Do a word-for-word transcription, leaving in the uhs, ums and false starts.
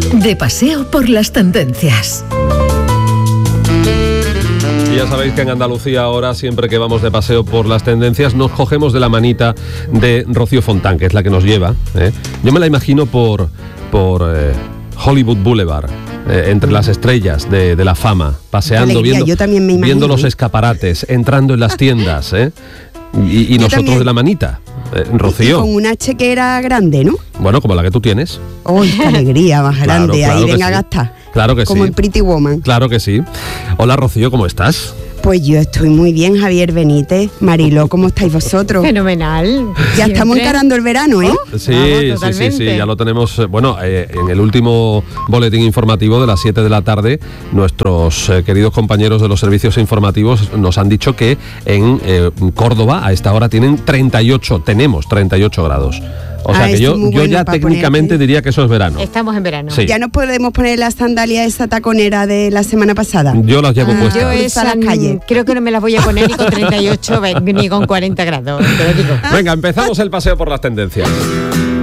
De paseo por las tendencias. Y ya sabéis que en Andalucía ahora, siempre que vamos de paseo por las tendencias, nos cogemos de la manita de Rocío Fontán, que es la que nos lleva, ¿eh? Yo me la imagino por, por eh, Hollywood Boulevard, eh, entre las estrellas de, de la fama, paseando, alegría, viendo, yo también me imagino, viendo los ¿eh? escaparates, entrando en las tiendas, ¿eh? Y, y nosotros también. de la manita, eh, Rocío. Con una chequera grande, ¿no? Bueno, como la que tú tienes. ¡Uy, qué alegría más Claro, grande! claro Ahí que venga sí. a gastar. Claro que Como sí. en Pretty Woman. Claro que sí. Hola, Rocío, ¿cómo estás? Pues yo estoy muy bien, Javier Benítez. Mariló, ¿cómo estáis vosotros? Fenomenal. Ya Siempre. estamos encarando el verano, ¿eh? Sí, Vamos, sí, sí, totalmente. sí, ya lo tenemos. eh, Bueno, eh, en el último boletín informativo de las siete de la tarde, nuestros eh, queridos compañeros de los servicios informativos nos han dicho que en eh, Córdoba a esta hora tienen treinta y ocho, tenemos treinta y ocho grados. O sea Ah, que esto yo, es muy yo bueno ya para técnicamente ponerte. diría que eso es verano. Estamos en verano. Sí. Ya no podemos poner la sandalia esa taconera de la semana pasada. Yo las llevo Ah, puestas. Yo Cruzar esa, las calles. mm, creo que no me las voy a poner ni con treinta y ocho ve- ni con cuarenta grados, te lo digo. Venga, empezamos el paseo por las tendencias.